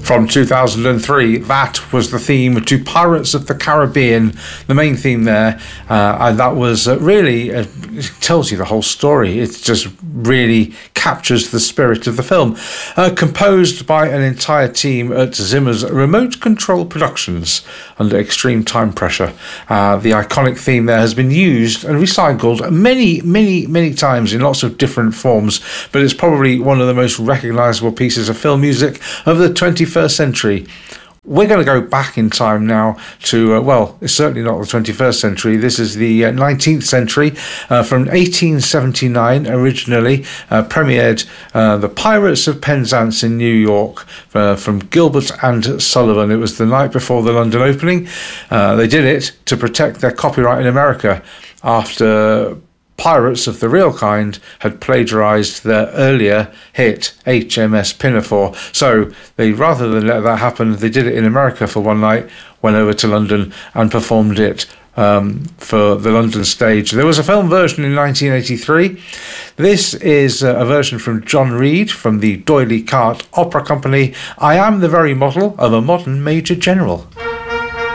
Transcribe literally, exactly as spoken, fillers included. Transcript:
From two thousand three, that was the theme to Pirates of the Caribbean, the main theme there, uh, and that was uh, really, uh, it tells you the whole story. It just really captures the spirit of the film. Uh, composed by an entire team at Zimmer's Remote Control Productions under extreme time pressure. Uh, the iconic theme there has been used and recycled many, many, many times in lots of different forms, but it's probably one of the most recognisable pieces of film music of the twenty-first century. We're going to go back in time now to, uh, well, it's certainly not the twenty-first century. This is the uh, nineteenth century. Uh, from eighteen seventy-nine, originally, uh, premiered uh, The Pirates of Penzance in New York uh, from Gilbert and Sullivan. It was the night before the London opening. Uh, they did it to protect their copyright in America after Pirates of the Real Kind had plagiarised their earlier hit H M S Pinafore. So they, rather than let that happen, they did it in America for one night, went over to London and performed it um, for the London stage. There was a film version in nineteen eighty-three. This is a version from John Reed from the D'Oyly Carte Opera Company. I am the very model of a modern Major General.